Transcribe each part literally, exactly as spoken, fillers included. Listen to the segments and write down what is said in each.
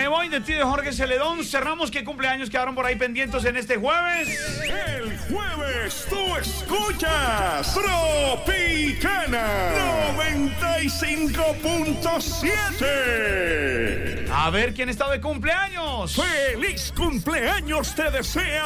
voy de ti de Jorge Celedón. Cerramos. ¿Qué cumpleaños quedaron por ahí pendientes en este jueves? El jueves tú escuchas Tropicana noventa y cinco punto siete. A ver, ¿quién está de cumpleaños? ¡Feliz cumpleaños te desea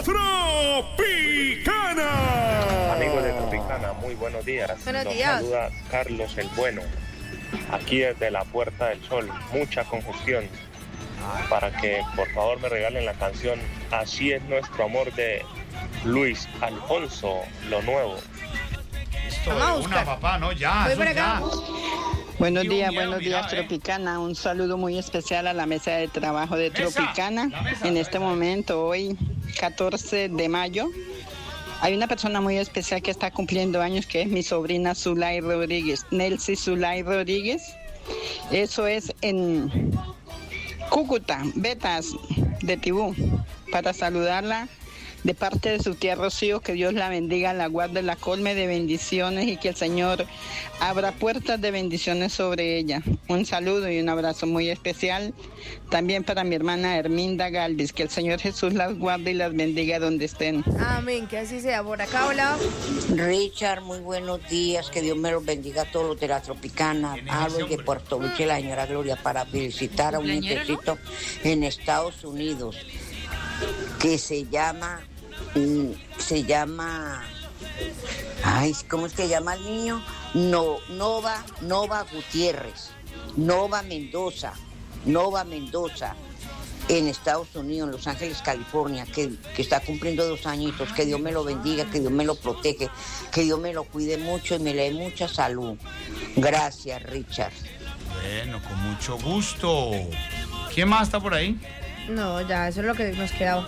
Tropicana! Amigos de Tropicana, muy buenos días. Buenos Nos días. saluda Carlos el Bueno, aquí desde la Puerta del Sol. Mucha congestión. Para que por favor me regalen la canción Así es nuestro amor de Luis Alfonso, Lo Nuevo. Esto Vamos a de buscar. una, papá, no, ya, Voy eso por acá. ya. Buenos Sí, días, un miedo, buenos mira, días, eh. Tropicana. Un saludo muy especial a la mesa de trabajo de Mesa, Tropicana. la mesa, En la este mesa. momento, hoy, catorce de mayo, hay una persona muy especial que está cumpliendo años, que es mi sobrina Zulay Rodríguez, Nelcy Zulay Rodríguez. Eso es en Cúcuta, Betas de Tibú, para saludarla de parte de su tía Rocío. Que Dios la bendiga, la guarde, la colme de bendiciones y que el Señor abra puertas de bendiciones sobre ella. Un saludo y un abrazo muy especial también para mi hermana Herminda Galvis. Que el Señor Jesús las guarde y las bendiga donde estén. Amén, que así sea. Por acá, hola. Richard, muy buenos días, que Dios me los bendiga a todos los de la Tropicana. Hablo de Puerto Luche, la señora Gloria, para felicitar a un nietecito en Estados Unidos que se llama, mm, se llama, ay, ¿cómo es que se llama el niño? No, Nova, Nova Gutiérrez, Nova Mendoza, Nova Mendoza. En Estados Unidos, en Los Ángeles, California, que, que está cumpliendo dos añitos. Que Dios me lo bendiga, que Dios me lo protege, que Dios me lo cuide mucho y me le dé mucha salud. Gracias, Richard. Bueno, con mucho gusto. ¿Quién más está por ahí? No, ya, eso es lo que nos quedaba.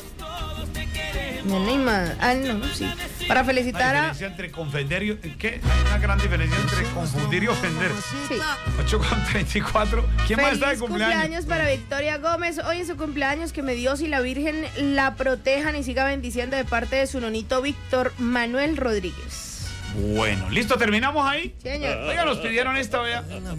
No, no hay más. Ah, no, sí. Para La felicitar a... diferencia entre confender y... ¿Qué? Hay una gran diferencia entre confundir y ofender. Sí. ocho con treinta y cuatro. ¿Quién más está de Feliz cumpleaños? cumpleaños para Victoria Gómez. Hoy es su cumpleaños, que me Dios y la Virgen la protejan y siga bendiciendo de parte de su nonito Víctor Manuel Rodríguez. Bueno, listo, terminamos ahí. Sí, señor. Oiga, nos pidieron esta, vea.